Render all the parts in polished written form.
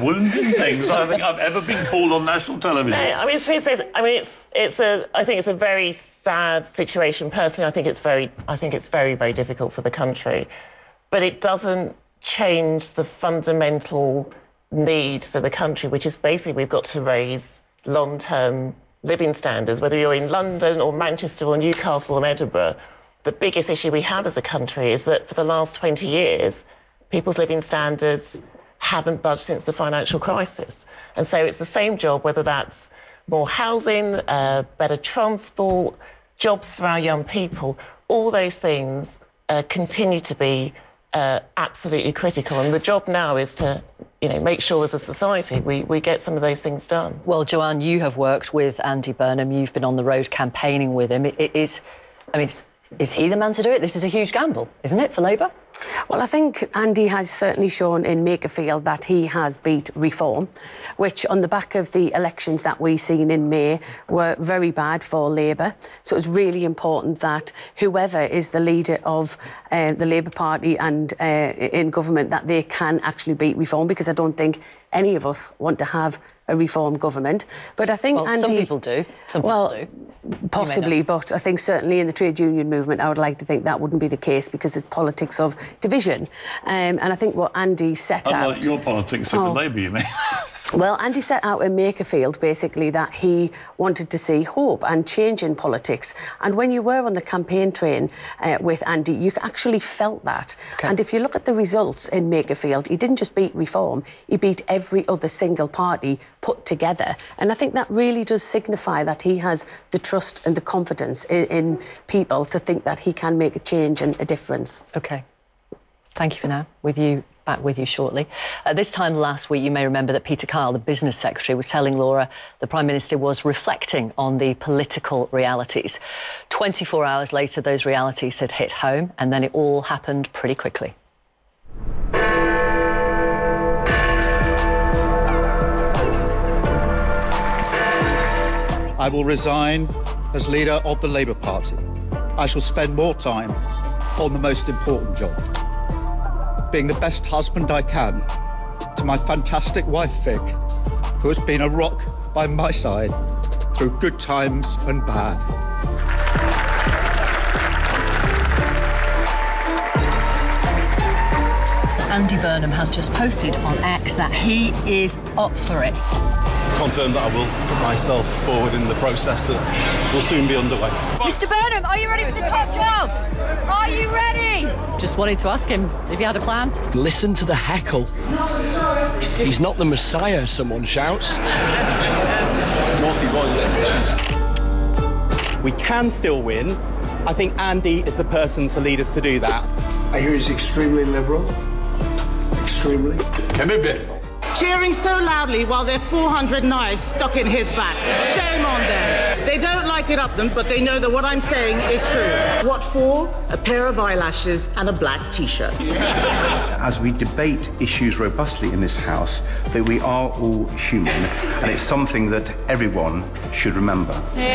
wounding things I think I've ever been called on national television. No, I mean, I think it's a very sad situation. Personally, I think it's very, very difficult for the country. But it doesn't change the fundamental need for the country, which is basically we've got to raise long-term living standards, whether you're in London or Manchester or Newcastle or Edinburgh. The biggest issue we have as a country is that for the last 20 years, people's living standards haven't budged since the financial crisis. And so it's the same job, whether that's more housing, better transport, jobs for our young people, all those things continue to be absolutely critical. And the job now is to make sure as a society we get some of those things done. Well, Joanne, you have worked with Andy Burnham. You've been on the road campaigning with him. Is he the man to do it? This is a huge gamble, isn't it, for Labour? Well, I think Andy has certainly shown in Makerfield that he has beat reform, which on the back of the elections that we seen in May were very bad for Labour. So it's really important that whoever is the leader of the Labour Party and in government, that they can actually beat reform, because I don't think any of us want to have a reform government. But I think Andy... some people do. Some people do. Possibly, but I think certainly in the trade union movement, I would like to think that wouldn't be the case, because it's politics of division. And I think what Andy set out... Unlike your politics in Labour, you mean? Well, Andy set out in Makerfield, basically, that he wanted to see hope and change in politics. And when you were on the campaign train with Andy, you actually felt that. Okay. And if you look at the results in Makerfield, he didn't just beat reform, he beat every other single party put together. And I think that really does signify that he has the trust and the confidence in people to think that he can make a change and a difference. OK. Thank you for now. Back with you shortly. This time last week, you may remember that Peter Kyle, the business secretary, was telling Laura the Prime Minister was reflecting on the political realities. 24 hours later, those realities had hit home, and then it all happened pretty quickly. I will resign as leader of the Labour Party. I shall spend more time on the most important job, being the best husband I can to my fantastic wife, Vic, who has been a rock by my side through good times and bad. Andy Burnham has just posted on X that he is up for it. Confirm that I will put myself forward in the process that will soon be underway. Mr. Burnham, are you ready for the top job? Are you ready? Just wanted to ask him if he had a plan. Listen to the heckle. He's not the Messiah, someone shouts. We can still win. I think Andy is the person to lead us to do that. I hear he's extremely liberal. Extremely. Cheering so loudly while their 400 knives stuck in his back. Shame on them. They don't like it up them, but they know that what I'm saying is true. What for? A pair of eyelashes and a black T-shirt. As we debate issues robustly in this House, that we are all human, and it's something that everyone should remember.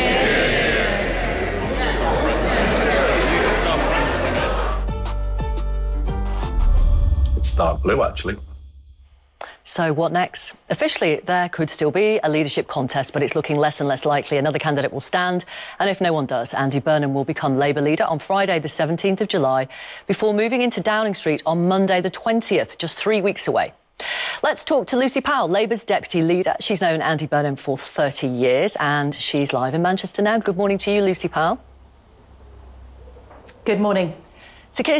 It's dark blue, actually. So what next? Officially, there could still be a leadership contest, but it's looking less and less likely another candidate will stand. And if no one does, Andy Burnham will become Labour leader on Friday, the 17th of July, before moving into Downing Street on Monday, the 20th, just 3 weeks away. Let's talk to Lucy Powell, Labour's deputy leader. She's known Andy Burnham for 30 years, and she's live in Manchester now. Good morning to you, Lucy Powell. Good morning. So Keir